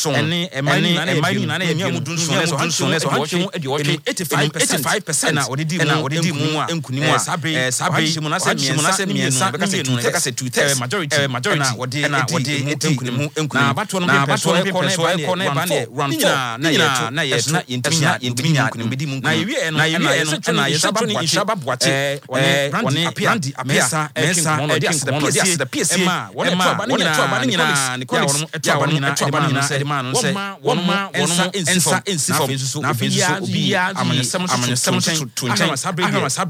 dunson ene emani na emi amudunson so hanche edi oche 85% na odidi mu enkunimu sabre mu na se miensa because two text majority na wode enkunimu na bato no be so e ko na ba ne run na yentimi enkunimu na yewie no na yeshaba boate one Randy Apesa the PSA one to ba nyina Nicholas edman say wonma ensa ensifo na afenso obi amanyesem to nchen sabre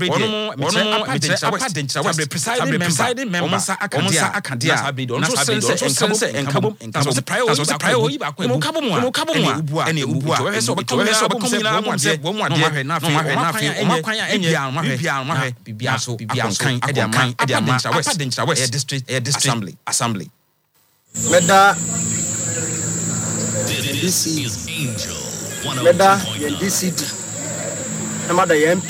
presiding member omonsa akadia na sabre onso enkabo priority ba ko kabo mu ene ubua we so be kom nyina mo ade na afi bibia so kan district assembly Meda DCD Meda MP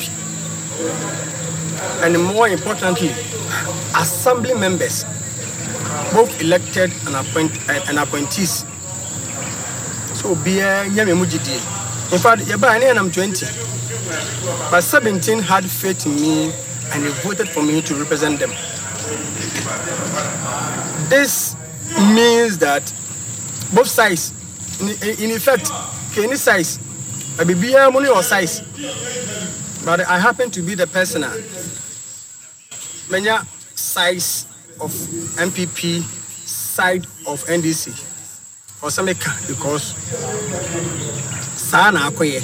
and more importantly assembly members both elected and appointees so be nyame mujidi in fact I'm 20 but 17 had faith in me and they voted for me to represent them. This means that both sides, in effect, any size, I be money or size, but I happen to be the person. Many size of MPP, side of NDC, or something because Sana Akoye.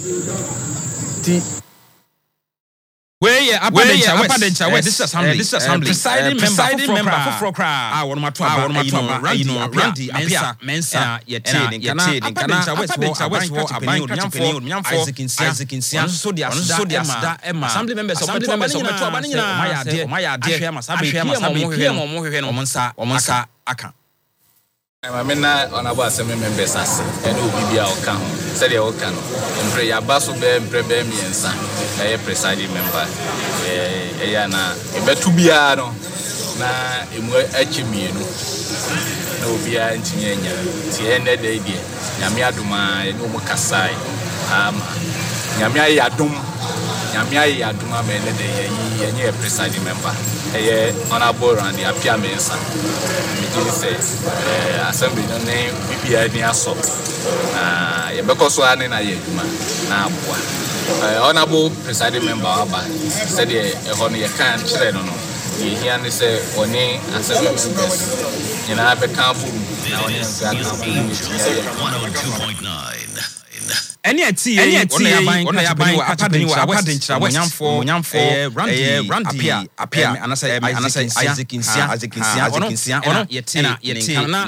Where Apadencha West. This assembly. Presiding member for cry. Randy Apia Mensa yete Apadencha West for Isaac Insia so dia Emma assembly members of Maya dear Masabi omonsa aka Mamena onabo assembly members as and obibia oka ho said e oka no empre ya baso be miensa na presiding member ya na ebetu bia no na emu achimienu na obia ntinye nya ti ene dey die nyame adoma ene omo kasai nyame ayadom ama ene dey yenye presiding member honorable Randy Apia Mensa says assembly no name bibia ni aso ye bekoso ane na ye duma na aboa honorable presiding member aba said e hono ye kan kire no ye hia ne say oni assembly members nyina be kan fu na oni nsa kan fu 102.9 Any ati on ya ban Apadencha West Randy Apia anasa Isaac Insia ono yete na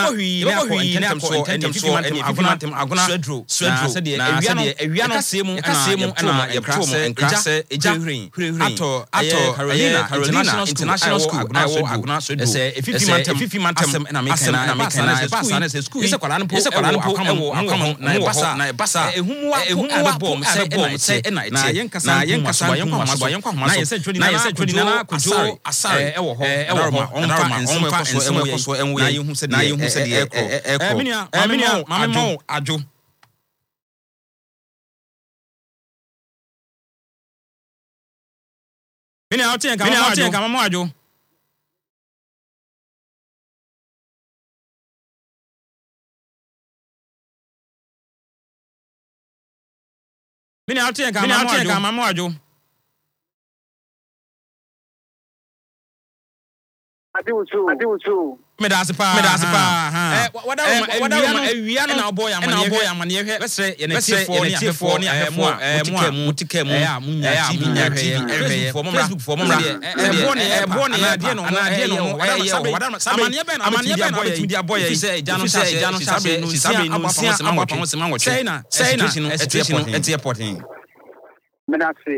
agona swedro na ewia no kasemu na ekrase eja ato Carolina International School agona swedro say efifi mantem na meka na school is kwala no akwamo na basa ehumwa bom say na yenkasa na yese twedi na kojo asare ewo ho onfa enso enwe na yehu se de ekro mama ajo Mina otenka mama ajo Mina otenka mama ajo Adiusu me da sepa wada ewia no na boy amane hwe besre ye na tiefo ni mutike mu munya Facebook for mom ebone na de no wada amane be na media boy say jano sabe no se manwo say na at airport Menasi